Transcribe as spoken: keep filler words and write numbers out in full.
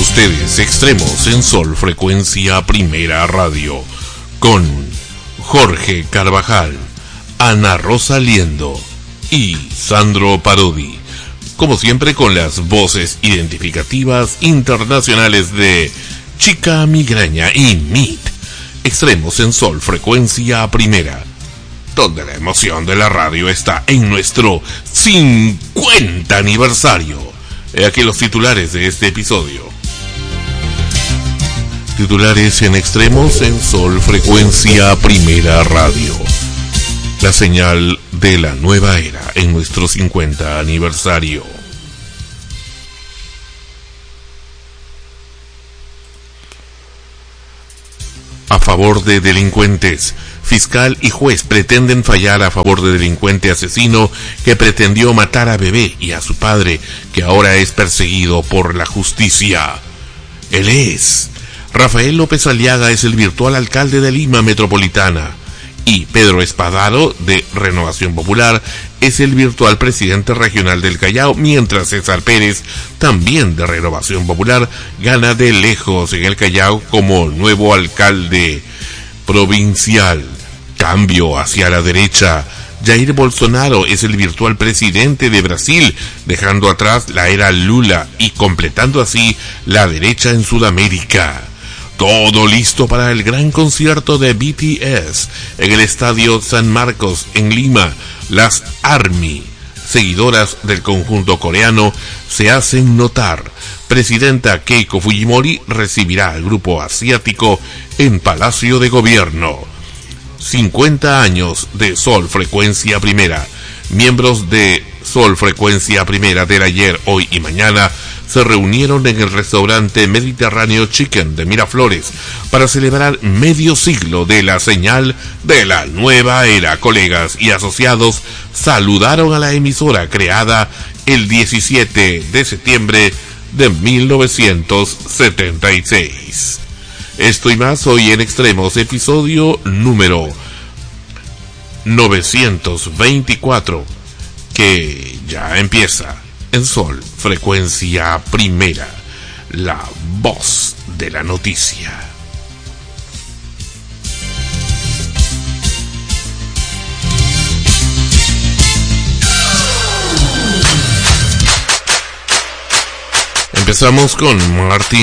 ustedes Extremos en Sol Frecuencia Primera Radio con Jorge Carvajal, Ana Rosa Liendo y Sandro Parodi, como siempre con las voces identificativas internacionales de Chica Migraña y M I T. Extremos en Sol Frecuencia Primera, donde la emoción de la radio está en nuestro cincuenta aniversario. He aquí los titulares de este episodio. Titulares en Extremos en Sol Frecuencia Primera Radio. La señal de la nueva era en nuestro cincuenta aniversario. A favor de delincuentes. Fiscal y juez pretenden fallar a favor de delincuente asesino que pretendió matar a bebé y a su padre, que ahora es perseguido por la justicia. Él es Rafael López Aliaga, es el virtual alcalde de Lima Metropolitana, y Pedro Espadaro, de Renovación Popular, es el virtual presidente regional del Callao, mientras César Pérez, también de Renovación Popular, gana de lejos en el Callao como nuevo alcalde provincial. Cambio hacia la derecha. Jair Bolsonaro es el virtual presidente de Brasil, dejando atrás la era Lula y completando así la derecha en Sudamérica. Todo listo para el gran concierto de B T S en el Estadio San Marcos en Lima. Las ARMY, seguidoras del conjunto coreano, se hacen notar. Presidenta Keiko Fujimori recibirá al grupo asiático en Palacio de Gobierno. cincuenta años de Sol Frecuencia Primera. Miembros de Sol Frecuencia Primera del ayer, hoy y mañana se reunieron en el restaurante Mediterráneo Chicken de Miraflores para celebrar medio siglo de la señal de la nueva era. Colegas y asociados saludaron a la emisora creada el diecisiete de septiembre de mil novecientos setenta y seis. Esto y más hoy en Extremos, episodio número novecientos veinticuatro, que ya empieza en Sol Frecuencia Primera, la voz de la noticia. Empezamos con Martín